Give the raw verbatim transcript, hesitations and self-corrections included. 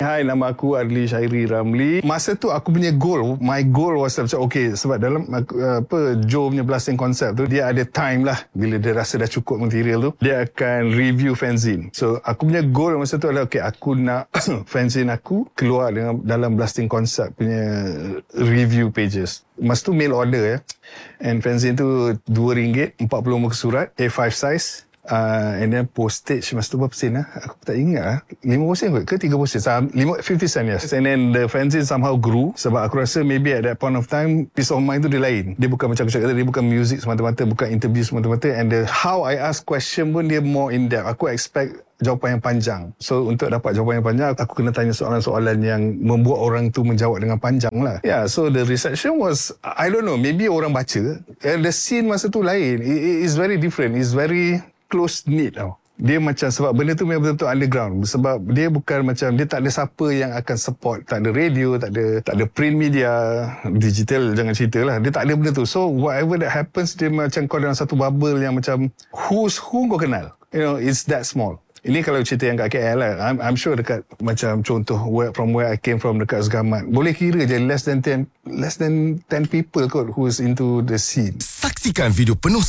Hai, nama aku Adli Syairi Ramli. Masa tu aku punya goal, my goal was macam okay, sebab dalam apa Joe punya blasting concept tu, dia ada time lah. Bila dia rasa dah cukup material tu, dia akan review fanzine. So aku punya goal masa tu adalah okay, aku nak fanzine aku keluar dengan dalam blasting concept punya review pages. Masa tu mail order ya. And fanzine tu dua ringgit, empat puluh muka surat, A five size. Uh, and then postage masa tu berapa sen lah? Aku tak ingat lah. lima puluh sen kot ke tiga puluh sen? lima puluh sen yes. And then the fanzine somehow grew. Sebab aku rasa maybe at that point of time, peace of mind tu dia lain. Dia bukan macam aku cakap, dia bukan music semata-mata, bukan interview semata-mata. And the how I ask question pun dia more in depth. Aku expect jawapan yang panjang. So untuk dapat jawapan yang panjang, aku kena tanya soalan-soalan yang membuat orang tu menjawab dengan panjang lah. Yeah, so the reception was, I don't know, maybe orang baca. And the scene masa tu lain. It, it is very different. It's very close-knit tau. Dia macam, sebab benda tu memang betul-betul underground. Sebab dia bukan macam, dia tak ada siapa yang akan support. Tak ada radio, tak ada tak ada print media, digital jangan cerita lah. Dia tak ada benda tu. So whatever that happens, dia macam kau dalam satu bubble yang macam who's who kau kenal. You know, it's that small. Ini kalau cerita yang kat K L lah. I'm, I'm sure dekat macam contoh where, from where I came from dekat Segamat. Boleh kira je less than ten less than ten people kot who's into the scene. Saksikan video penuh